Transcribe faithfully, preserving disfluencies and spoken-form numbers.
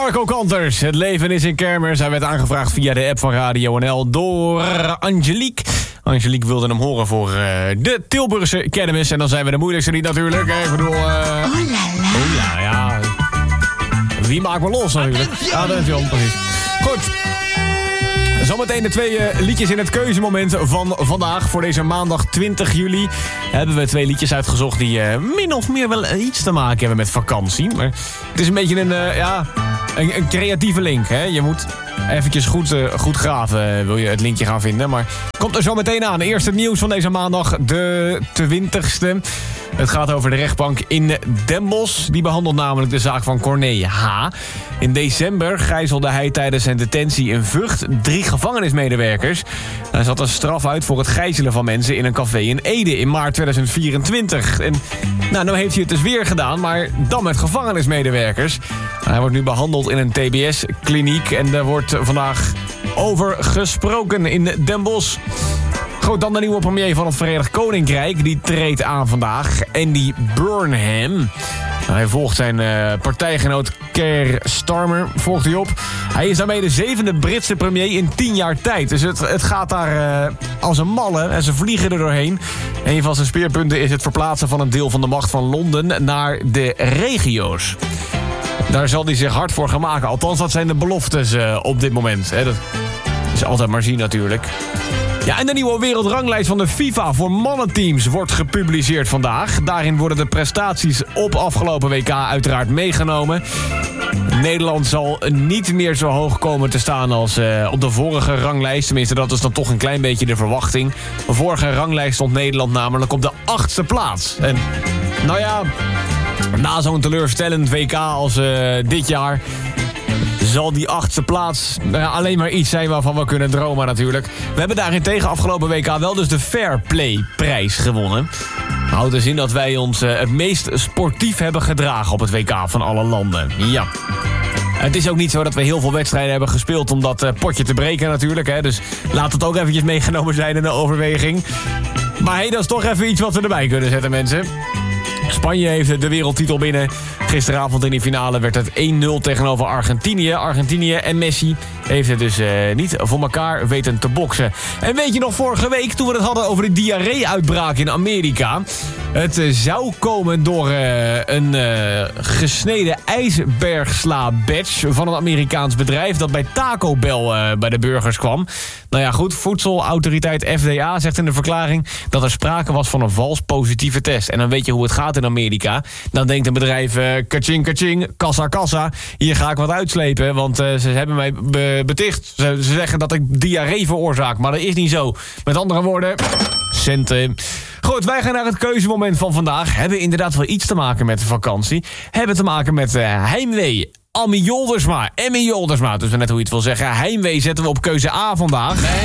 Marco Kanters, het leven is in kermis. Hij werd aangevraagd via de app van Radio N L door Angelique. Angelique wilde hem horen voor uh, de Tilburgse kermis. En dan zijn we de moeilijkste niet natuurlijk. Ik bedoel... Uh... Oh la la. Oh ja, ja. Wie maakt me los natuurlijk? Attention, precies. Goed. Zometeen de twee uh, liedjes in het keuzemoment van vandaag. Voor deze maandag twintig juli hebben we twee liedjes uitgezocht... die uh, min of meer wel iets te maken hebben met vakantie. Maar het is een beetje een, uh, ja, een, een creatieve link. Hè? Je moet eventjes goed, uh, goed graven, uh, wil je het linkje gaan vinden. Maar komt er zo meteen aan. Eerst het nieuws van deze maandag, de twintigste. Het gaat over de rechtbank in Den Bosch. Die behandelt namelijk de zaak van Corné H. In december gijzelde hij tijdens zijn detentie in Vught drie gevangenismedewerkers. Hij zat een straf uit voor het gijzelen van mensen in een café in Ede in maart tweeduizend vierentwintig. En nou, nou heeft hij het dus weer gedaan, maar dan met gevangenismedewerkers. Hij wordt nu behandeld in een T B S-kliniek en er wordt vandaag over gesproken in Den Bosch. Goed, dan de nieuwe premier van het Verenigd Koninkrijk. Die treedt aan vandaag. Andy Burnham. Hij volgt zijn uh, partijgenoot Keir Starmer. Volgt hij op. Hij is daarmee de zevende Britse premier in tien jaar tijd. Dus het, het gaat daar uh, als een malle. En ze vliegen er doorheen. Een van zijn speerpunten is het verplaatsen van een deel van de macht van Londen naar de regio's. Daar zal hij zich hard voor gaan maken. Althans, dat zijn de beloftes uh, op dit moment. Hè. Dat is altijd maar zien natuurlijk. Ja, en de nieuwe wereldranglijst van de FIFA voor mannenteams wordt gepubliceerd vandaag. Daarin worden de prestaties op afgelopen W K uiteraard meegenomen. Nederland zal niet meer zo hoog komen te staan als uh, op de vorige ranglijst. Tenminste, dat is dan toch een klein beetje de verwachting. De vorige ranglijst stond Nederland namelijk op de achtste plaats. En nou ja, na zo'n teleurstellend W K als uh, dit jaar... zal die achtste plaats nou ja, alleen maar iets zijn waarvan we kunnen dromen natuurlijk. We hebben daarentegen afgelopen W K wel dus de Fair Play prijs gewonnen. Houdt dus in dat wij ons uh, het meest sportief hebben gedragen op het W K van alle landen. Ja. Het is ook niet zo dat we heel veel wedstrijden hebben gespeeld om dat uh, potje te breken natuurlijk. Hè? Dus laat het ook eventjes meegenomen zijn in de overweging. Maar hey, dat is toch even iets wat we erbij kunnen zetten, mensen. Spanje heeft de wereldtitel binnen. Gisteravond in de finale werd het één nul tegenover Argentinië. Argentinië en Messi heeft het dus uh, niet voor elkaar weten te boksen. En weet je nog vorige week toen we het hadden over de diarree-uitbraak in Amerika? Het uh, zou komen door uh, een uh, gesneden ijsbergsla-badge van een Amerikaans bedrijf dat bij Taco Bell uh, bij de burgers kwam. Nou ja, goed, voedselautoriteit F D A zegt in de verklaring dat er sprake was van een vals positieve test. En dan weet je hoe het gaat in Amerika. Dan denkt een bedrijf, uh, kaching, kaching, kassa, kassa. Hier ga ik wat uitslepen, want uh, ze hebben mij be- beticht. Ze, ze zeggen dat ik diarree veroorzaak, maar dat is niet zo. Met andere woorden, centen. Goed, wij gaan naar het keuzemoment van vandaag. Hebben inderdaad wel iets te maken met de vakantie. Hebben te maken met uh, heimwee. Emmy Joldersma, Emmy Joldersma. Dus net hoe je het wil zeggen. Heimwee zetten we op keuze A vandaag.